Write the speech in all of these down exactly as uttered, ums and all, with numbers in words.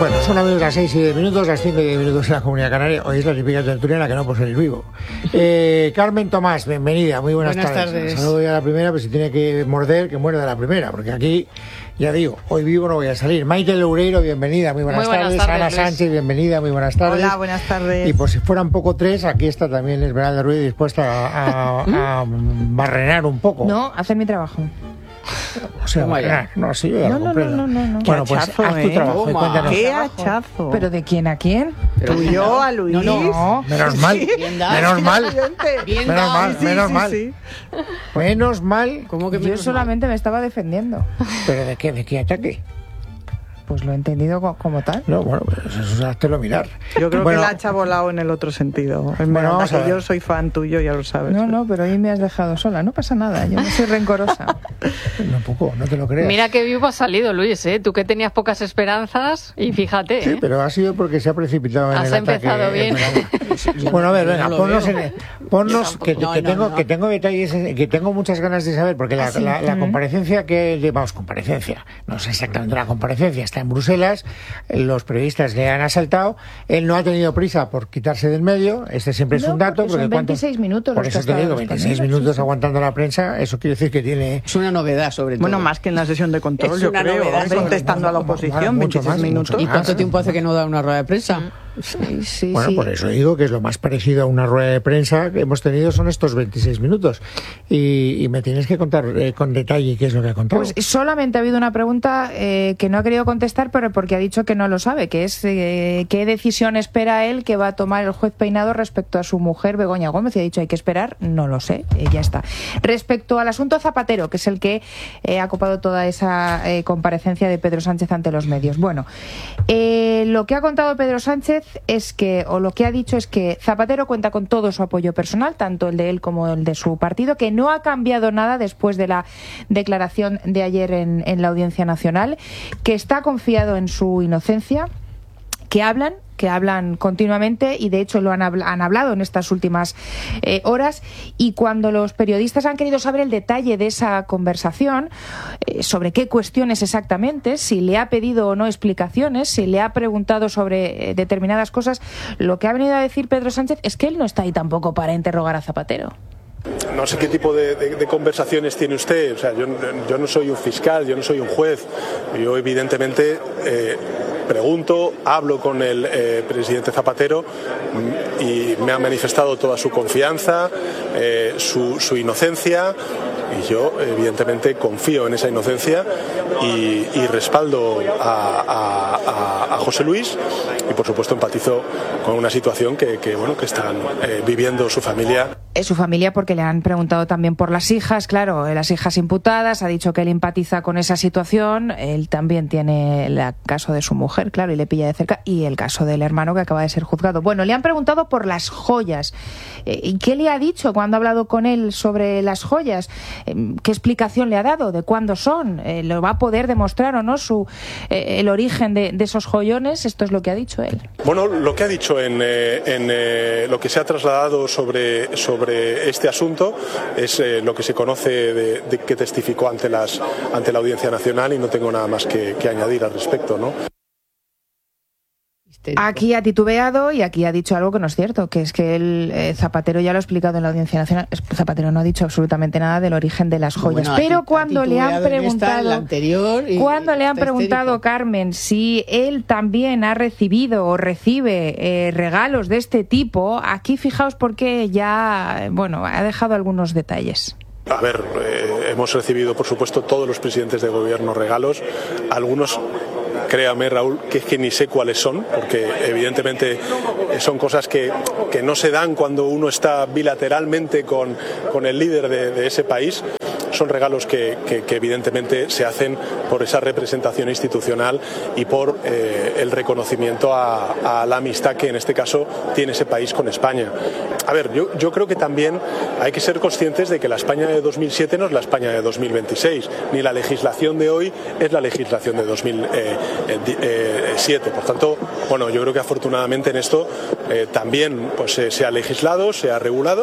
Bueno, son amigos las seis y diez minutos, las cinco y diez minutos en la Comunidad Canaria. Hoy es la típica tertuliana que no puede salir vivo. Eh, Carmen Tomás, bienvenida, muy buenas, buenas tardes. tardes. Saludo ya a la primera, pero si tiene que morder, que muerda la primera, porque aquí, ya digo, hoy vivo no voy a salir. Maite Loureiro, bienvenida, muy buenas, muy buenas tardes. tardes. Ana Luis. Sánchez, bienvenida, muy buenas tardes. Hola, buenas tardes. Y por si fueran poco tres, aquí está también Esmeralda Ruiz dispuesta a, a, a barrenar un poco. No, hacer mi trabajo. O sea, barrenar, no, sí, yo ya No, lo no, comprendo. no, no, no. Bueno, Qué pues hachazo, haz tu ¿eh? trabajo y Toma. cuéntanos. ¡Qué hachazo! ¿Pero de quién a quién? Pero ¿Tú y bien yo, dado. a Luis? No, no. Menos mal, Bien dado. menos mal, Bien menos dado. mal, Sí, menos sí, mal, sí. menos mal. ¿Cómo que Yo menos solamente me estaba defendiendo. ¿Pero de qué? ¿De qué ataque? Pues lo he entendido co- como tal. No, bueno, pues eso es háztelo mirar. Yo creo Bueno, que la hacha volado en el otro sentido. En Bueno, verdad, vamos a que ver. yo soy fan tuyo, ya lo sabes. No, no, pero hoy me has dejado sola. No pasa nada, yo no soy rencorosa. No, poco, no te lo creas. Mira qué vivo has salido, Luis, ¿eh? Tú que tenías pocas esperanzas y fíjate, ¿eh? Sí, pero ha sido porque se ha precipitado en Has el ataque. empezado bien. Bueno, a ver, venga, Yo no lo ponnos, veo. en- ponnos que, No, que no, tengo, no. que tengo detalles, que tengo muchas ganas de saber, porque la, ¿Ah, sí? la, la Mm. comparecencia que, vamos, comparecencia, no sé exactamente la comparecencia, está en Bruselas, los periodistas le han asaltado, él no ha tenido prisa por quitarse del medio, este siempre es No, un dato. porque son porque cuánto- veintiséis minutos Por los que eso te ha digo, estado veintiséis respondiendo, minutos sí, sí. aguantando la prensa, eso quiere decir que tiene... Es una novedad, sobre todo. Bueno, más que en la sesión de control, Es yo una creo. novedad, Hombre, eso. contestando a la Mucho oposición, más, veintiséis mucho minutos. ¿Y más. cuánto tiempo hace que no da una rueda de prensa? Sí, sí, Bueno, sí. por eso digo que es lo más parecido a una rueda de prensa que hemos tenido son estos veintiséis minutos. Y, y me tienes que contar eh, con detalle qué es lo que ha contado. Pues solamente ha habido una pregunta eh, que no ha querido contestar, pero porque ha dicho que no lo sabe, que es eh, qué decisión espera él que va a tomar el juez Peinado respecto a su mujer Begoña Gómez. Y ha dicho, hay que esperar, no lo sé, eh, ya está. Respecto al asunto Zapatero, que es el que eh, ha copado toda esa eh, comparecencia de Pedro Sánchez ante los medios. Bueno, eh, lo que ha contado Pedro Sánchez es que, o lo que ha dicho es que Zapatero cuenta con todo su apoyo personal, tanto el de él como el de su partido, que no ha cambiado nada después de la declaración de ayer en, en la Audiencia Nacional, que está confiado en su inocencia, que hablan que hablan continuamente y de hecho lo han, habl- han hablado en estas últimas eh, horas, y cuando los periodistas han querido saber el detalle de esa conversación, eh, sobre qué cuestiones exactamente, si le ha pedido o no explicaciones, si le ha preguntado sobre eh, determinadas cosas, lo que ha venido a decir Pedro Sánchez es que él no está ahí tampoco para interrogar a Zapatero. No sé qué tipo de, de, de conversaciones tiene usted. O sea, yo, yo no soy un fiscal, yo no soy un juez. Yo evidentemente eh, pregunto, hablo con el eh, presidente Zapatero y me ha manifestado toda su confianza, eh, su, su inocencia, y yo evidentemente confío en esa inocencia y, y respaldo a, a, a, a José Luis, y por supuesto empatizo con una situación que, que, bueno, que están eh, viviendo su familia. Es su familia, porque le han preguntado también por las hijas, claro, las hijas imputadas, ha dicho que él empatiza con esa situación, él también tiene el caso de su mujer, claro, y le pilla de cerca, y el caso del hermano que acaba de ser juzgado. Bueno, le han preguntado por las joyas. Eh, ¿Y qué le ha dicho cuando ha hablado con él sobre las joyas? Eh, ¿Qué explicación le ha dado? ¿De cuándo son? Eh, ¿Lo va a poder demostrar o no su eh, el origen de, de esos joyones? Esto es lo que ha dicho él. Bueno, lo que ha dicho en, eh, en eh, lo que se ha trasladado sobre, sobre este asunto es eh, lo que se conoce de, de que testificó ante, las, ante la Audiencia Nacional, y no tengo nada más que, que añadir al respecto, ¿no? Aquí ha titubeado y aquí ha dicho algo que no es cierto, que es que el eh, Zapatero ya lo ha explicado en la Audiencia Nacional. Zapatero no ha dicho absolutamente nada del origen de las joyas. Bueno, pero ha cuando le han titubeado en esta, en preguntado, la anterior, y cuando le han está preguntado, histérico. Carmen, si él también ha recibido o recibe eh, regalos de este tipo, aquí fijaos porque ya, bueno, ha dejado algunos detalles. A ver, eh, hemos recibido, por supuesto, todos los presidentes de gobierno regalos, algunos... Créame, Raúl, que es que ni sé cuáles son, porque evidentemente son cosas que, que no se dan cuando uno está bilateralmente con, con el líder de, de ese país. Son regalos que, que, que evidentemente se hacen por esa representación institucional y por eh, el reconocimiento a, a la amistad que en este caso tiene ese país con España. A ver, yo, yo creo que también hay que ser conscientes de que la España de dos mil siete no es la España de dos mil veintiséis, ni la legislación de hoy es la legislación de dos mil siete. Por tanto, bueno, yo creo que afortunadamente en esto eh, también pues, eh, se ha legislado, se ha regulado,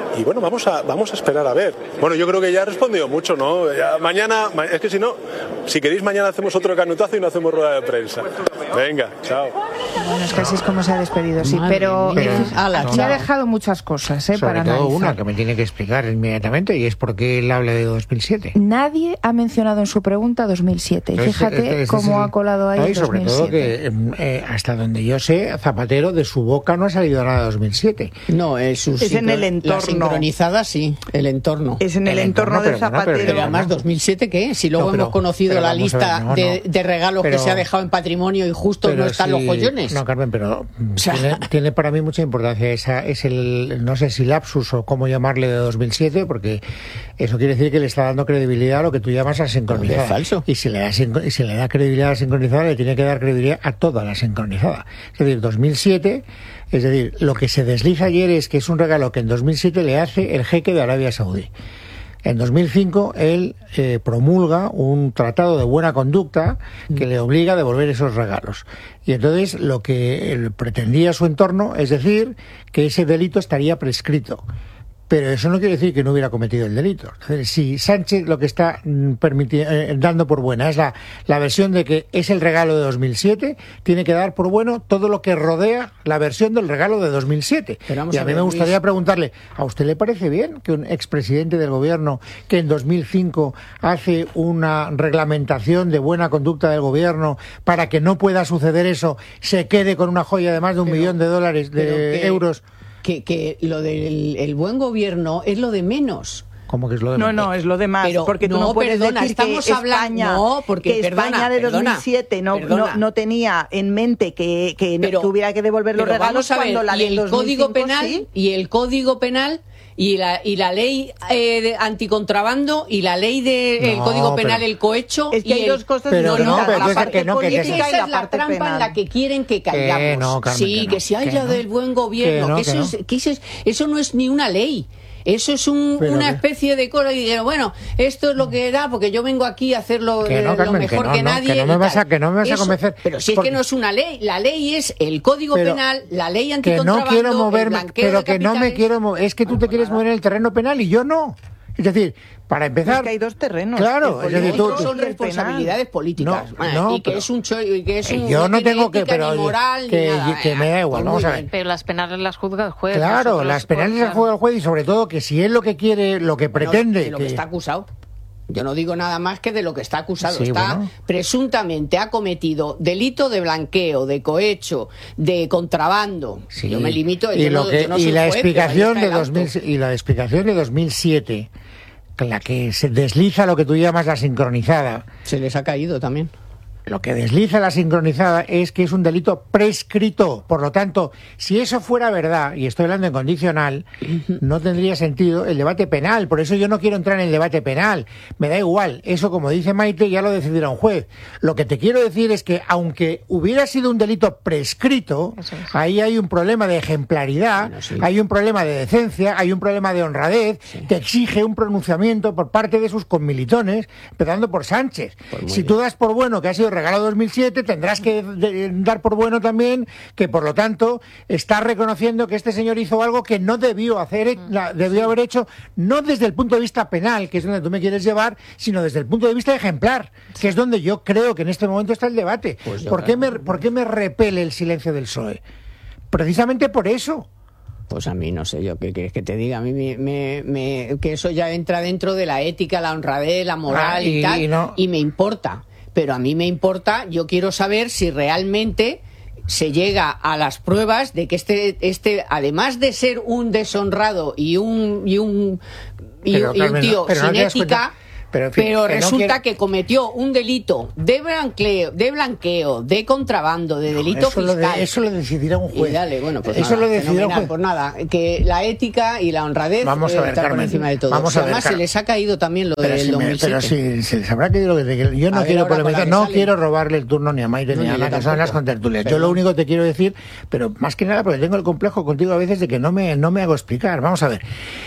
y bueno, vamos a, vamos a esperar a ver. Bueno, yo creo que ya he respondido mucho, ¿no? Ya, mañana, es que si no, si queréis mañana hacemos otro canutazo y no hacemos rueda de prensa. Venga, chao. Bueno, es que así es como se ha despedido, sí, Madre pero, mía. eh, Ala, me chao. ha dejado muchas cosas eh, Sobre para todo analizar. una que me tiene que explicar inmediatamente, y es por qué él habla de dos mil siete. Nadie ha mencionado en su pregunta dos mil siete. Y Entonces, fíjate este- este cómo es el- ha colado ahí no, el y sobre dos mil siete. todo que, eh, hasta donde yo sé, Zapatero, de su boca no ha salido nada de dos mil siete. No, es, su Es en el sincro- entorno. La sincronizada, sí, el entorno. Es en el, El entorno, entorno, de pero no, Zapatero. pero- Pero además, ¿dos mil siete qué? Si luego No, pero- hemos conocido pero la vamos a lista ver, no, de, no. de regalos Pero- que se ha dejado en patrimonio y justo no están sí- los joyones. No, Carmen, pero mm, sea- tiene, tiene para mí mucha importancia. Esa es el, no sé si lapsus o cómo llamarle, de dos mil siete, porque eso quiere decir que le está dando credibilidad a lo que tú llamas a sincronizada. Es falso. Y si le da, sincro- y si le da credibilidad a la sincronizada, le tiene que dar credibilidad a toda la sincronizada. Es decir, dos mil siete, es decir, lo que se desliza ayer es que es un regalo que en dos mil siete le hace el jeque de Arabia Saudí. En dos mil cinco él eh, promulga un tratado de buena conducta que le obliga a devolver esos regalos. Y entonces lo que él pretendía su entorno es decir que ese delito estaría prescrito. Pero eso no quiere decir que no hubiera cometido el delito. Es decir, si Sánchez lo que está mm, permiti- eh, dando por buena es la, la versión de que es el regalo de dos mil siete, tiene que dar por bueno todo lo que rodea la versión del regalo de dos mil siete. Pero vamos Y a, a mí ver, me gustaría Luis. preguntarle, ¿a usted le parece bien que un expresidente del gobierno que en dos mil cinco hace una reglamentación de buena conducta del gobierno para que no pueda suceder eso, se quede con una joya de más de un Pero- millón de dólares, pero de que- euros? Que, que lo del el buen gobierno es lo de menos. ¿Cómo que es lo de No, menos? no, es lo demás, Pero porque tú no, no puedes perdona, decir estamos que hablando- España, no, porque, que perdona, España de perdona, dos mil siete no, perdona. no, no tenía en mente que, que no Pero- tuviera que devolver los pero regalos vamos a ver, cuando la y ley el dos mil cinco código penal sí. y el código penal y la y la ley eh, de anticontrabando y la ley del No, código pero- penal, el cohecho Es que y hay el- dos cosas Pero distintas, no, pero la entonces parte que no, que- que- política y esa la es la parte trampa penal. en la que quieren que caigamos. no, Carmen, sí, que que, no, se que haya no. del buen gobierno, Que no, que, que eso, no. es, que eso, es- eso no es ni una ley. Eso es un- Pero una que- especie de cosa y dijeron, bueno, esto es lo que da porque yo vengo aquí a hacerlo Que no, eh, Carmen, lo que mejor no, que no, nadie. que no me y vas tal. a- que no me vas a Eso- convencer, Pero si es porque- que no es una ley, la ley es el código Pero- penal, la ley Que anticontrabando, no quiero el moverme, blanqueo pero de que no me capitales. quiero mover. Es que tú te quieres mover en el terreno penal y yo no. Es decir, para empezar... Es que hay dos terrenos. Claro, el es decir, tú- político Otros son y el penal. responsabilidades políticas. No, Bueno, no, y que pero- es un cho- y que es Eh, un, yo no tiene tengo que- ética, pero, ni moral, que- ni nada. que me da Ah, igual, pues vamos muy a ver. bien. Pero las penales las juzga el juez. Claro, nosotros las penales juzgan- las juega el juez y sobre todo que si él lo que quiere, lo que Bueno, pretende... de lo que está acusado. Yo no digo nada más que de lo que está acusado. Sí, está bueno. presuntamente ha cometido delito de blanqueo, de cohecho, de contrabando. Sí. Yo me limito. y yo lo no- que- yo no y soy la juez, pero ahí explicación está de el auto. dos mil y la explicación de dos mil siete, la que se desliza lo que tú llamas la sincronizada. Se les ha caído también. Lo que desliza la sincronizada es que es un delito prescrito. Por lo tanto, si eso fuera verdad, y estoy hablando en condicional, no tendría sentido el debate penal. Por eso yo no quiero entrar en el debate penal. Me da igual. Eso, como dice Maite, ya lo decidirá un juez. Lo que te quiero decir es que, aunque hubiera sido un delito prescrito, Eso es. ahí hay un problema de ejemplaridad, Bueno, sí. hay un problema de decencia, hay un problema de honradez que exige un pronunciamiento por parte de sus conmilitones, empezando por Sánchez. Pues muy si bien. tú das por bueno que ha sido regalo dos mil siete, tendrás que de- dar por bueno también que, por lo tanto, está reconociendo que este señor hizo algo que no debió hacer, la- debió haber hecho, no desde el punto de vista penal, que es donde tú me quieres llevar, sino desde el punto de vista ejemplar, que es donde yo creo que en este momento está el debate. Pues yo ¿Por qué, creo. me, ¿Por qué me repele el silencio del P S O E? Precisamente por eso. Pues a mí no sé yo qué quieres que te diga. A mí me, me- me- que eso ya entra dentro de la ética, la honradez, la moral Ah, y, y- tal. y no- Y me importa. Pero a mí me importa, yo quiero saber si realmente se llega a las pruebas de que este, este además de ser un deshonrado y un, y un, y, Pero, y un Carmen, tío pero no sin te das ética, cuenta. Pero, en fin, pero que no resulta quiero- que cometió un delito de blanqueo, de blanqueo, de contrabando, de delito eso, lo fiscal. de- eso lo decidirá un juez. Y dale, bueno, pues eso nada, lo decidirá un fenomenal, juez. pues nada, que la ética y la honradez Vamos a ver, están por Carmen, encima de todo. vamos Si a ver, además se Carmen. les ha caído también lo Pero del si, me- dos mil siete. pero si se les habrá caído lo que te- yo no A ver quiero ahora con la polemizar, que no sale. quiero robarle el turno ni a Maite No, ni a ni Ana, yo que son las tampoco. contertulias. Yo Perdón. lo único que te quiero decir, pero más que nada porque tengo el complejo contigo a veces de que no me, no me hago explicar. Vamos a ver,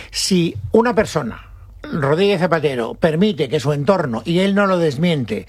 si una persona, Rodríguez Zapatero, permite que su entorno, y él no lo desmiente,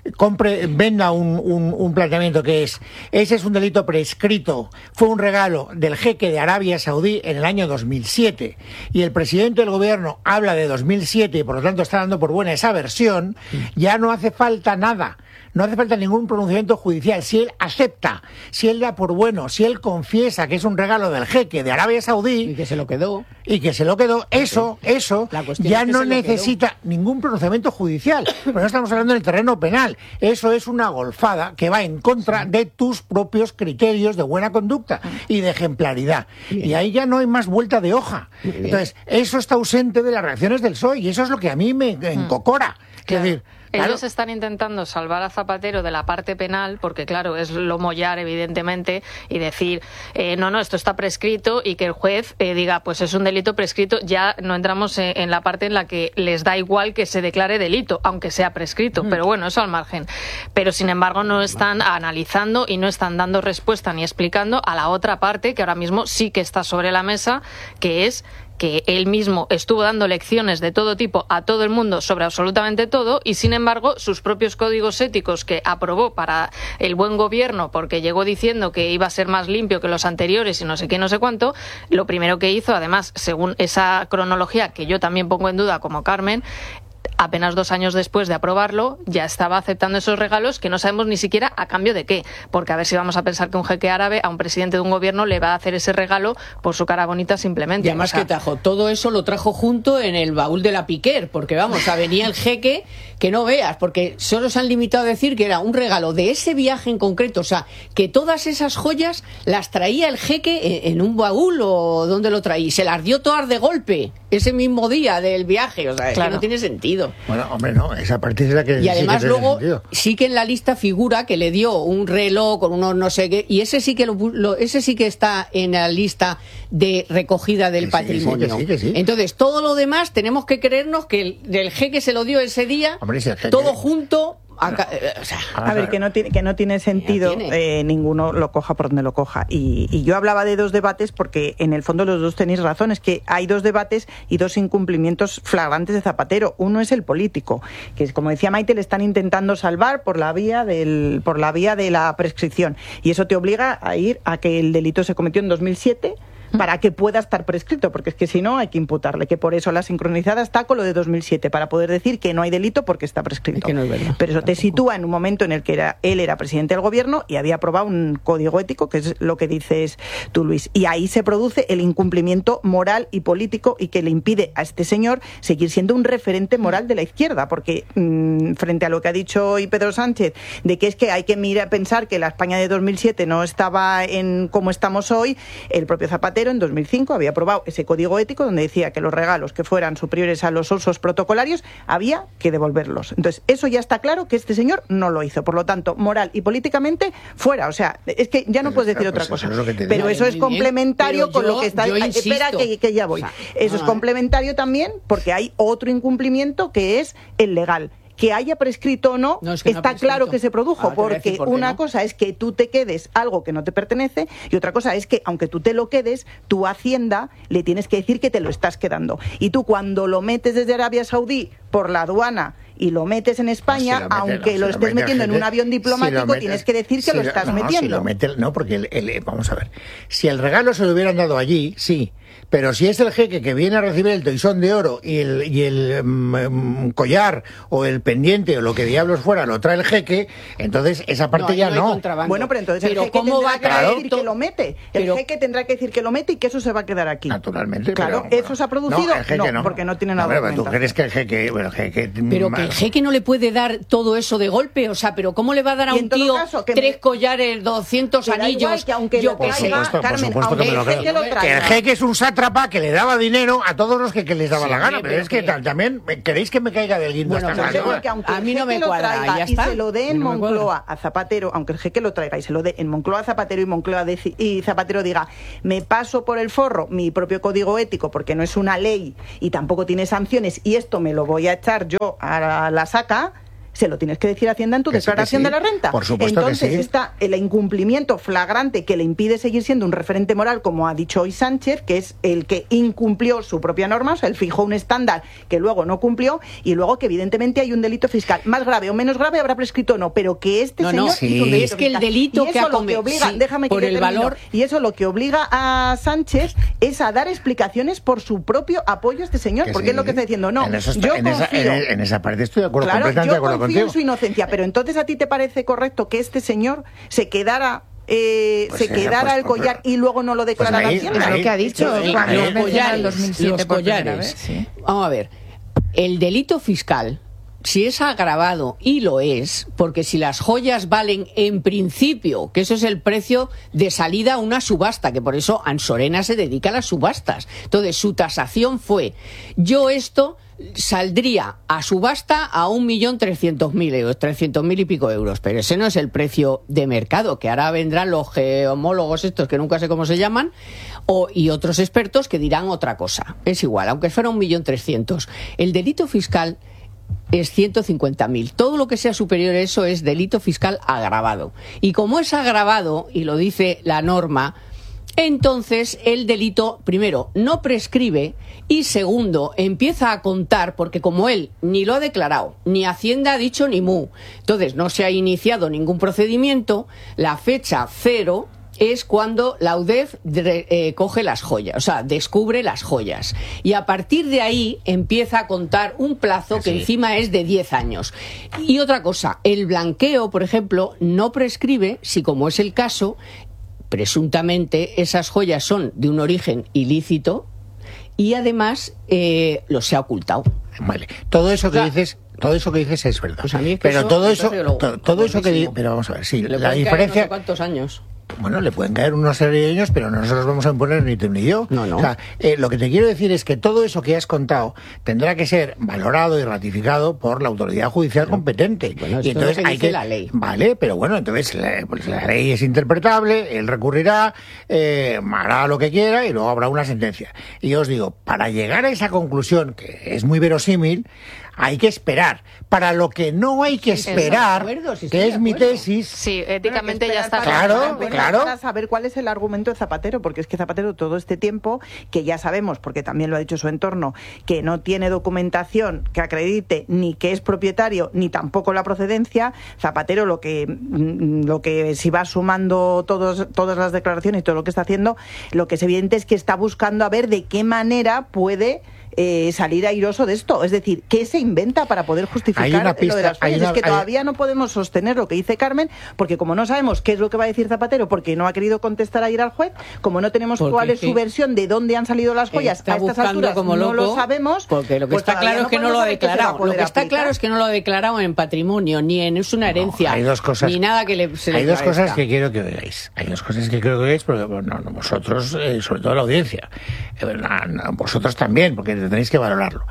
compre, venda un, un, un planteamiento que es, ese es un delito prescrito, fue un regalo del jeque de Arabia Saudí en el año dos mil siete, y el presidente del gobierno habla de dos mil siete y por lo tanto está dando por buena esa versión, ya no hace falta nada. No hace falta ningún pronunciamiento judicial. Si él acepta, si él da por bueno, si él confiesa que es un regalo del jeque de Arabia Saudí... Y que se lo quedó. Y que se lo quedó, eso, eso, ya no necesita ningún pronunciamiento judicial. Pero no estamos hablando en el terreno penal. Eso es una golfada que va en contra de tus propios criterios de buena conducta y de ejemplaridad. Y ahí ya no hay más vuelta de hoja. Entonces, eso está ausente de las reacciones del P S O E y eso es lo que a mí me encocora. Claro. Es decir, Ellos claro. están intentando salvar a Zapatero de la parte penal, porque claro, es lo mollar evidentemente y decir, eh, no, no, esto está prescrito y que el juez eh, diga, pues es un delito prescrito, ya no entramos en, en la parte en la que les da igual que se declare delito, aunque sea prescrito, mm. pero bueno, eso al margen. Pero sin embargo no están analizando y no están dando respuesta ni explicando a la otra parte que ahora mismo sí que está sobre la mesa, que es que él mismo estuvo dando lecciones de todo tipo a todo el mundo sobre absolutamente todo y sin embargo sus propios códigos éticos que aprobó para el buen gobierno porque llegó diciendo que iba a ser más limpio que los anteriores y no sé qué, no sé cuánto, lo primero que hizo, además, según esa cronología que yo también pongo en duda como Carmen, apenas dos años después de aprobarlo, ya estaba aceptando esos regalos que no sabemos ni siquiera a cambio de qué. Porque a ver si vamos a pensar que un jeque árabe a un presidente de un gobierno le va a hacer ese regalo por su cara bonita simplemente. Y además, o sea, que trajo todo eso, lo trajo junto en el baúl de la Piquer, porque vamos, o sea, venía el jeque que no veas, porque solo se han limitado a decir que era un regalo de ese viaje en concreto, o sea, que todas esas joyas las traía el jeque en, en un baúl o donde lo traía, y se las dio todas de golpe ese mismo día del viaje, o sea, es claro. que no tiene sentido. Bueno, hombre, no, esa parte es la que... Y además sí que luego sentido. Sí que en la lista figura que le dio un reloj con unos no sé qué, y ese sí que lo, lo, ese sí que está en la lista de recogida del sí, patrimonio. Sí, que sí, que sí. Entonces, todo lo demás tenemos que creernos que el, el jeque se lo dio ese día, hombre, si el jeque... todo junto... Acá, eh, o sea, a ver, que no tiene, que no tiene sentido, tiene. Eh, ninguno lo coja por donde lo coja. Y, y yo hablaba de dos debates porque en el fondo los dos tenéis razón, es que hay dos debates y dos incumplimientos flagrantes de Zapatero. Uno es el político, que es, como decía Maite, le están intentando salvar por la vía del, por la vía de la prescripción. Y eso te obliga a ir a que el delito se cometió en dos mil siete para que pueda estar prescrito, porque es que si no hay que imputarle, que por eso la sincronizada está con lo de dos mil siete, para poder decir que no hay delito porque está prescrito. Es que no es verdad. Pero eso tampoco te sitúa en un momento en el que era, él era presidente del gobierno y había aprobado un código ético, que es lo que dices tú, Luis, y ahí se produce el incumplimiento moral y político y que le impide a este señor seguir siendo un referente moral de la izquierda, porque mmm, frente a lo que ha dicho hoy Pedro Sánchez, de que es que hay que mirar, pensar que la España de dos mil siete no estaba en como estamos hoy, el propio Zapatero en dos mil cinco había aprobado ese código ético donde decía que los regalos que fueran superiores a los usos protocolarios había que devolverlos. Entonces, eso ya está claro que este señor no lo hizo. Por lo tanto, moral y políticamente, fuera. O sea, es que ya no pues puedes decir pues otra cosa. Eso es pero eso es complementario con yo, lo que está... Yo Espera, que, que ya voy. O sea, eso no, es complementario también porque hay otro incumplimiento que es el legal. Que haya prescrito o no, no es que está no claro que se produjo, ah, porque por una no. cosa es que tú te quedes algo que no te pertenece y otra cosa es que, aunque tú te lo quedes, tu Hacienda le tienes que decir que te lo estás quedando. Y tú cuando lo metes desde Arabia Saudí por la aduana y lo metes en España, no, si lo mete, aunque no, lo si estés lo metiendo gente, en un avión diplomático, si metes, tienes que decir que si lo estás no, metiendo. Si lo mete, no, porque, el, el, vamos a ver, si el regalo se lo hubieran dado allí, sí, pero si es el jeque que viene a recibir el toisón de oro y el, y el um, collar o el pendiente o lo que diablos fuera lo trae el jeque, entonces esa parte no, ya no. no. Bueno, pero entonces pero el jeque ¿cómo tendrá va a que claro? decir que lo mete. El pero, jeque tendrá que decir que lo mete y que eso se va a quedar aquí. Naturalmente. Claro, pero, ¿eso se ha producido? No, el jeque no, no porque no tiene nada no, pero tú crees que el jeque... Bueno, el jeque pero que el jeque no le puede dar todo eso de golpe, o sea, pero ¿cómo le va a dar a un tío caso, tres me... collares, doscientos anillos? Que aunque yo lo traiga, por Carmen, supuesto aunque que me lo creo. lo Que el jeque es un sátrapa que le daba dinero a todos los que, que les daba sí, la gana, pero, pero es que, que también queréis que me caiga del guindo bueno, esta pues casa. Que aunque a mí no me cuadra, y ya está. se lo dé en no Moncloa a Zapatero, aunque el jeque lo traiga y se lo dé en Moncloa a Zapatero y Moncloa de, y Zapatero diga, me paso por el forro mi propio código ético porque no es una ley y tampoco tiene sanciones y esto me lo voy a echar yo a la saca. se lo tienes que decir a Hacienda en tu Que sí, declaración que sí. de la renta. Por supuesto que Entonces sí. está el incumplimiento flagrante que le impide seguir siendo un referente moral, como ha dicho hoy Sánchez, que es el que incumplió su propia norma, o sea, él fijó un estándar que luego no cumplió, y luego que evidentemente hay un delito fiscal. Más grave o menos grave, habrá prescrito o no, pero que este No, señor no, hizo sí. un delito Es que el fiscal. delito y eso que ha lo come- obliga, sí, déjame que por yo el termino. valor- Y eso lo que obliga a Sánchez es a dar explicaciones por su propio apoyo a este señor, Que porque sí. es lo que está diciendo. No, en, eso está- yo en esa, confío. en, en esa parte estoy de acuerdo, Claro, completamente yo de acuerdo confío contigo. en su inocencia, pero entonces ¿a ti te parece correcto que este señor se quedara eh, Pues se esa, quedara pues, el pues, collar y luego no lo declarara ahí- a Hacienda? Es lo que ha dicho ahí- cuando ahí- menciona el collares, dos mil siete los por primera collares. vez, sí. Vamos a ver, el delito fiscal, si es agravado, y lo es, porque si las joyas valen en principio, que eso es el precio de salida a una subasta, que por eso Ansorena se dedica a las subastas. Entonces, su tasación fue, yo esto saldría a subasta a un millón trescientos mil euros, trescientos mil y pico euros, pero ese no es el precio de mercado, que ahora vendrán los geomólogos estos, que nunca sé cómo se llaman, o, y otros expertos que dirán otra cosa. Es igual, aunque fuera un millón trescientos. El delito fiscal es ciento cincuenta mil. Todo lo que sea superior a eso es delito fiscal agravado. Y como es agravado, y lo dice la norma, entonces el delito, primero, no prescribe, y segundo, empieza a contar, porque como él ni lo ha declarado, ni Hacienda ha dicho ni mu, entonces no se ha iniciado ningún procedimiento, la fecha cero es cuando la U D E F eh, coge las joyas, o sea, descubre las joyas. Y a partir de ahí empieza a contar un plazo que Sí. encima es de diez años. Y otra cosa, el blanqueo, por ejemplo, no prescribe si, como es el caso, presuntamente esas joyas son de un origen ilícito y además eh, los se ha ocultado. Vale. Todo eso que O sea, dices, todo eso que dices es verdad. Pues a mí es que pero eso todo me eso, parece lo- to- todo eso que di- buenísimo. pero vamos a ver, sí, Le la pueden caer diferencia, no sé cuántos años. bueno, le pueden caer unos serie de años, pero no nos los vamos a imponer ni tú ni yo. No, no. O sea, eh, lo que te quiero decir es que todo eso que has contado tendrá que ser valorado y ratificado por la autoridad judicial competente. Bueno, esto y entonces es lo que hay dice que, la ley. Vale, pero bueno, entonces la, pues la ley es interpretable, él recurrirá, eh, hará lo que quiera y luego habrá una sentencia. Y yo os digo, para llegar a esa conclusión, que es muy verosímil, hay que esperar. Para lo que no hay que estoy de esperar, acuerdo, sí estoy que de es mi acuerdo. tesis, Sí, éticamente Bueno, ya está esperar para- Claro, para- claro. Para saber cuál es el argumento de Zapatero, porque es que Zapatero todo este tiempo, que ya sabemos, porque también lo ha dicho su entorno, que no tiene documentación que acredite ni que es propietario ni tampoco la procedencia, Zapatero lo que mm, lo que si va sumando todos, todas las declaraciones y todo lo que está haciendo, lo que es evidente es que está buscando a ver de qué manera puede eh, salir airoso de esto. Es decir, ¿qué se inventa para poder justificar Hay una lo pista- de las hay joyas? una- Es que hay- todavía no podemos sostener lo que dice Carmen, porque como no sabemos qué es lo que va a decir Zapatero, porque no ha querido contestar ayer al juez, como no tenemos Porque cuál es sí. su versión de dónde han salido las joyas Está a estas buscando alturas, como no loco, lo sabemos. porque lo que pues está todavía claro es que no podemos lo ha saber qué se va a declarado. Lo poder que está aplicar. claro es que no lo ha declarado en patrimonio, ni en es una herencia, hay dos cosas- ni nada que le se le hay dos cosas parezca. que quiero que oigáis. Hay dos cosas que quiero que oigáis, porque bueno, no, vosotros, eh, sobre todo la audiencia, eh, na- na- vosotros también, porque tenéis que valorarlo.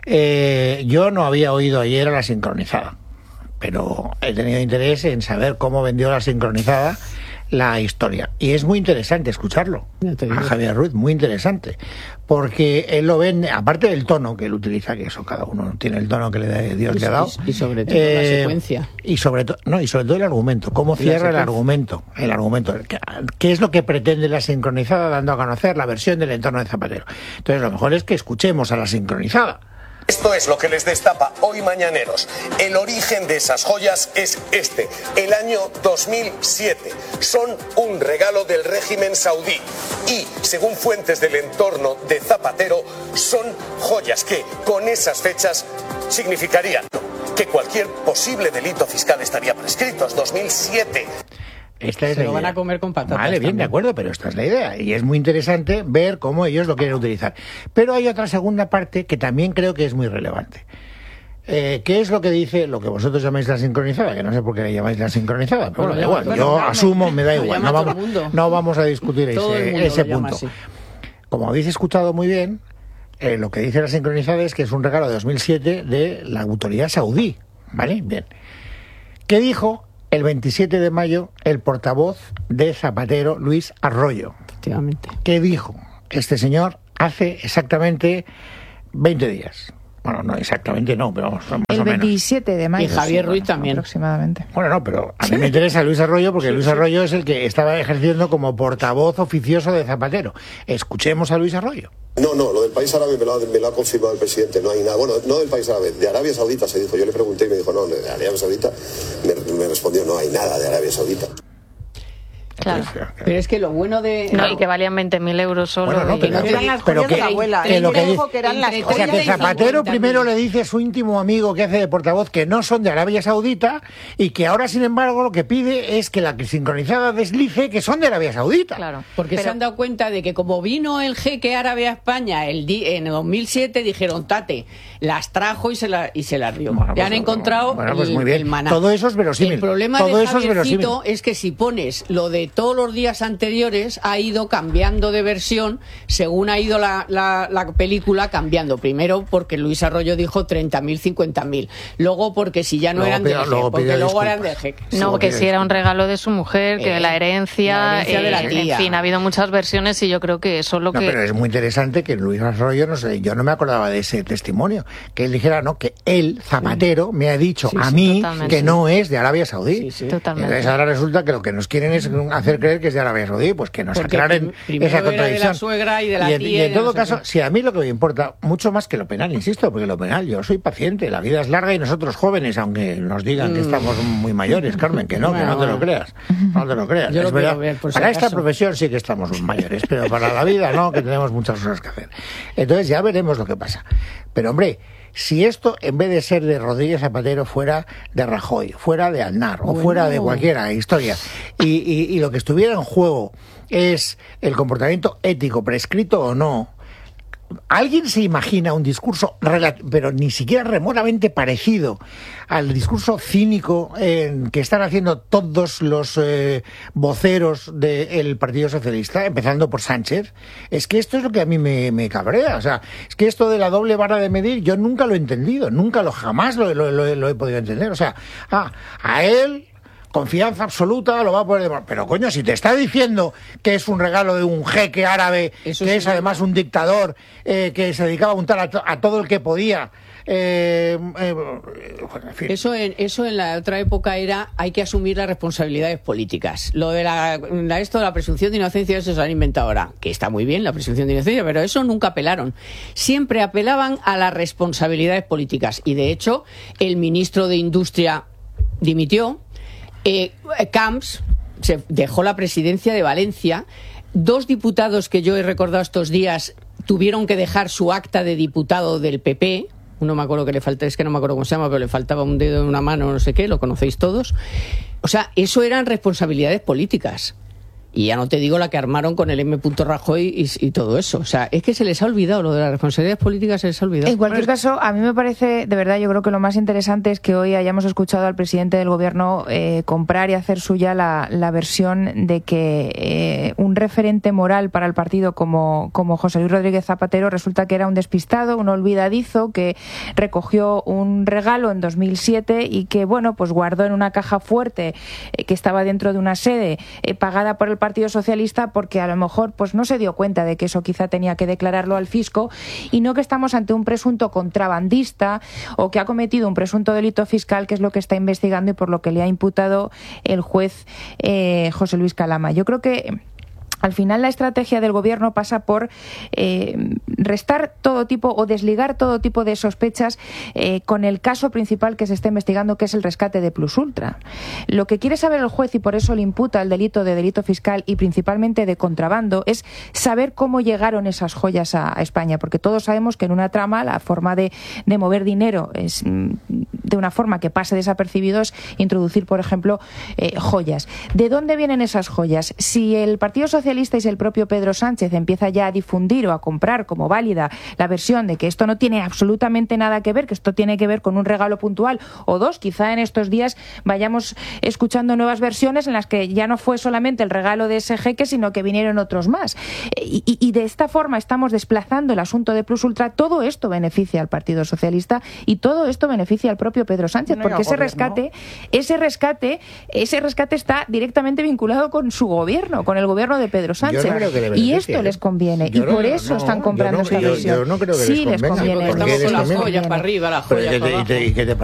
Eh, yo no había oído ayer a la sincronizada, pero he tenido interés en saber cómo vendió la sincronizada la historia. Y es muy interesante escucharlo Ya te digo. a Javier Ruiz, muy interesante, porque él lo vende, aparte del tono que él utiliza, que eso cada uno tiene el tono que le da- Dios Y le ha dado. so- y sobre todo la secuencia. Y sobre todo, no, y sobre todo el argumento, cómo Y la cierra el secuencia. argumento, el argumento, ¿qué, qué es lo que pretende la sincronizada dando a conocer la versión del entorno de Zapatero? Entonces lo mejor es que escuchemos a la sincronizada. Esto es lo que les destapa hoy Mañaneros. El origen de esas joyas es este, el año dos mil siete. Son un regalo del régimen saudí y, según fuentes del entorno de Zapatero, son joyas que, con esas fechas, significarían que cualquier posible delito fiscal estaría prescrito. Es dos mil siete. Esta es Se la lo van idea. a comer con patatas Vale, bien, también. de acuerdo, pero esta es la idea. Y es muy interesante ver cómo ellos lo quieren utilizar. Pero hay otra segunda parte que también creo que es muy relevante. Eh, ¿Qué es lo que dice lo que vosotros llamáis la sincronizada? Que no sé por qué la llamáis la sincronizada, pero Bueno, bueno, da llama- igual. bueno, Yo llama- asumo, me da lo igual. llama No todo vamos, el mundo. no vamos a discutir Todo el ese, mundo ese lo llama punto. así. Como habéis escuchado muy bien, eh, lo que dice la sincronizada es que es un regalo de dos mil siete de la autoridad saudí. ¿Vale? Bien. ¿Qué dijo el veintisiete de mayo el portavoz de Zapatero, Luis Arroyo? Efectivamente. ¿Qué dijo este señor hace exactamente veinte días? Bueno, no exactamente no, pero vamos, más El o menos. veintisiete de mayo. Y Javier sí, Ruiz bueno, también. Aproximadamente. Bueno, no, pero a mí me interesa Luis Arroyo porque Luis Arroyo es el que estaba ejerciendo como portavoz oficioso de Zapatero. Escuchemos a Luis Arroyo. No, no, lo del país árabe me lo, ha, me lo ha confirmado el presidente, no hay nada. Bueno, no del país árabe, de Arabia Saudita se dijo. Yo le pregunté y me dijo, no, de Arabia Saudita. Me, me respondió, no hay nada de Arabia Saudita. Claro. Pero es que lo bueno de... No, y que valían veinte mil euros solo. Bueno, no, y- pero, que eran las pero joyas de que, la abuela. que Él lo que dijo dice- que eran las entre o sea, joyas que de la Zapatero cincuenta mil. primero le dice a su íntimo amigo que hace de portavoz que no son de Arabia Saudita y que ahora, sin embargo, lo que pide es que la sincronizada deslice que son de Arabia Saudita. Claro. Porque Pero- se han dado cuenta de que como vino el jeque árabe a España el di en el dos mil siete, dijeron, tate, las trajo y se, la, y se las dio. Bueno, ya pues, han encontrado bueno, pues el, muy bien. el maná. Todo eso es verosímil. El problema Todo de eso es Javiercito verosímil. es que si pones lo de todos los días anteriores, ha ido cambiando de versión según ha ido la, la, la película cambiando. Primero porque Luis Arroyo dijo treinta mil, cincuenta mil. Luego porque si ya no Luego eran pidió- del jeque, luego porque pidió luego eran disculpas. del jeque. No, Luego que pidió si era un disculpas. regalo de su mujer, que Eh, la herencia, la herencia de la eh, tía. en fin, ha habido muchas versiones y yo creo que eso es lo No, que... pero es muy interesante que Luis Arroyo, no sé, yo no me acordaba de ese testimonio, que él dijera, no, que él, Zapatero, me ha dicho Sí, a sí, mí totalmente. que no es de Arabia Saudí. Sí, sí. Totalmente. Entonces ahora resulta que lo que nos quieren es hacer creer que es de Arabia Saudí, pues que nos Porque aclaren prim- primero esa era de la contradicción. suegra y de la en, tía y y en de todo no sé caso, qué. si a mí lo que me importa, mucho más que lo penal, insisto, porque lo penal, yo soy paciente, la vida es larga y nosotros jóvenes, aunque nos digan que estamos muy mayores, Carmen, que no, que Bueno, no te lo bueno. creas, no te lo creas. Yo lo Es verdad, quiero ver, por si para esta acaso. profesión sí que estamos mayores, pero para la vida no, que tenemos muchas cosas que hacer. Entonces ya veremos lo que pasa. Pero hombre, si esto en vez de ser de Rodríguez Zapatero fuera de Rajoy, fuera de Aznar o Bueno. fuera de cualquiera historia, y, y, y lo que estuviera en juego es el comportamiento ético, prescrito o no, ¿alguien se imagina un discurso, rela- pero ni siquiera remotamente parecido al discurso cínico eh, que están haciendo todos los eh, voceros del Partido Socialista, empezando por Sánchez? Es que esto es lo que a mí me, me cabrea. O sea, es que esto de la doble vara de medir yo nunca lo he entendido, nunca lo, jamás lo, lo- lo- lo he podido entender. O sea, ah, a él... confianza absoluta, lo va a poder demostrar. Pero coño, si te está diciendo que es un regalo de un jeque árabe, Eso que sí es que- además un dictador, eh, que se dedicaba a untar a, to- a todo el que podía. Eh, eh, bueno, en fin. Eso en, eso en la otra época era hay que asumir las responsabilidades políticas. Lo de la, la- esto de la presunción de inocencia, eso se lo han inventado ahora, que está muy bien la presunción de inocencia, pero eso nunca apelaron. Siempre apelaban a las responsabilidades políticas y de hecho el ministro de Industria dimitió. Eh, Camps se dejó la presidencia de Valencia. Dos diputados que yo he recordado estos días tuvieron que dejar su acta de diputado del P P. Uno me acuerdo que le falta, es que no me acuerdo cómo se llama, pero le faltaba un dedo en una mano, no sé qué, lo conocéis todos. O sea, eso eran responsabilidades políticas. Y ya no te digo la que armaron con el M. Rajoy y, y todo eso. O sea, es que se les ha olvidado, lo de las responsabilidades políticas se les ha olvidado. En cualquier caso, a mí me parece, de verdad, yo creo que lo más interesante es que hoy hayamos escuchado al presidente del gobierno eh, comprar y hacer suya la, la versión de que eh, un referente moral para el partido como, como José Luis Rodríguez Zapatero resulta que era un despistado, un olvidadizo, que recogió un regalo en dos mil siete y que, bueno, pues guardó en una caja fuerte eh, que estaba dentro de una sede eh, pagada por el Partido Socialista porque a lo mejor pues no se dio cuenta de que eso quizá tenía que declararlo al fisco, y no que estamos ante un presunto contrabandista o que ha cometido un presunto delito fiscal, que es lo que está investigando y por lo que le ha imputado el juez eh, José Luis Calama. Yo creo que al final la estrategia del gobierno pasa por eh, restar todo tipo o desligar todo tipo de sospechas eh, con el caso principal que se está investigando, que es el rescate de Plus Ultra. Lo que quiere saber el juez, y por eso le imputa el delito de delito fiscal y principalmente de contrabando, es saber cómo llegaron esas joyas a, a España, porque todos sabemos que en una trama la forma de, de mover dinero es mm, de una forma que pase desapercibido, es introducir, por ejemplo, eh, joyas. ¿De dónde vienen esas joyas? Si el Partido Socialista y el propio Pedro Sánchez empieza ya a difundir o a comprar como válida la versión de que esto no tiene absolutamente nada que ver, que esto tiene que ver con un regalo puntual o dos, quizá en estos días vayamos escuchando nuevas versiones en las que ya no fue solamente el regalo de ese jeque, sino que vinieron otros más. Y, y, y de esta forma estamos desplazando el asunto de Plus Ultra. Todo esto beneficia al Partido Socialista y todo esto beneficia al propio Pedro Sánchez, No, y porque al ese gobierno. rescate, ese rescate, ese rescate está directamente vinculado con su gobierno, con el gobierno de Pedro Pedro Sánchez. Yo no creo que le y beneficie, esto ¿eh? les conviene. Yo y no, por eso no, están comprando yo no, esta yo- versión. yo no creo que sí les les convenga, conviene. porque Estamos con les las conviene. joyas para arriba, las Pero joyas que para te- y abajo. te- y que te